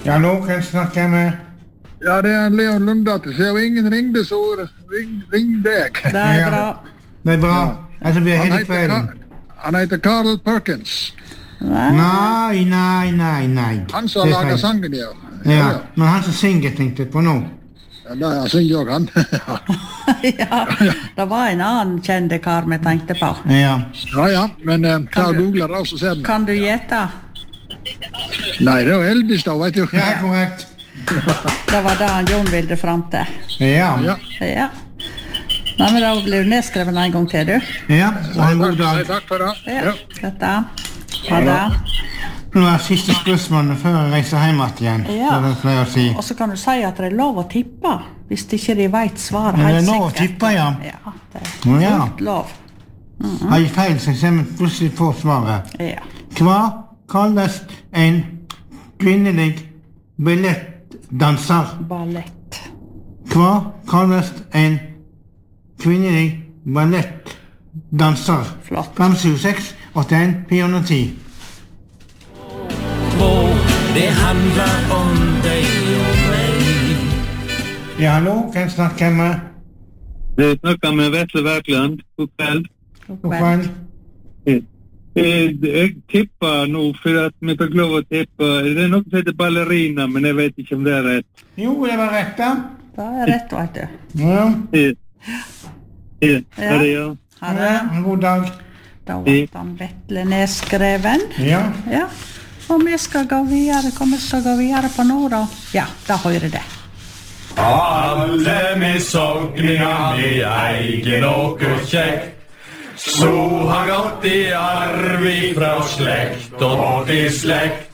Ja, nå kan jeg snakke med... Ja, det Leon Lundatter. Så jo ingen ringde, så ring deg. Det bra. Det bra. Altså, vi hele kvelden. Han heter Carl Perkins. Nei. Han som lager sangen, ja. Ja, men han som synger, tenkte jeg på nå. Ja, han synger jo han. Ja, det var en annen kjente kar vi tenkte på. Ja, men klar googler det, så ser den. Kan du gjette? Nei, det var Elvis da, vet du. ja, korrekt. Det var det han Jon ville frem til. Ja. Ja. Nei, men da blir du nedskrevet en gang til, du. Ja, og en god dag. Takk for det. Ja, dette. Ha det. Nå siste spørsmålet før jeg reiser hjem igjen. Ja. Det pleier å si. Og så kan du si at det lov å tippe, hvis ikke de vet svaret helt Det sikkert. lov å tippe, ja. Ja, det Ja. fullt lov. Har jeg feil, så ser vi plutselig på svaret. Ja. Hva kalles en kvinnelig ballettdanser? Ballett. Hva kalles en kvinnelig ballettdanser? Flott. 576 81 410. Det handlar om dig och mig. Ja, hallo, kan jeg snakke med? Du snakker med Vetle Verkland. God kveld. God kveld. Jeg tipper nå, for at vi fikk lov å tippe. Det noe som heter ballerina, men jeg vet ikke om det rett. Jo, det var rett da. Det rett, vet du. Ja. Er det ja? Ha det. En god dag. Da var han Vetle nedskreven. Ja. Ja. Og vi skal gå videre. Hva vi skal gå videre på nå da? Ja, da hører det. Alle med sogningar med egen och käkt. Så har gått i arv ifrån släkt och till släkt.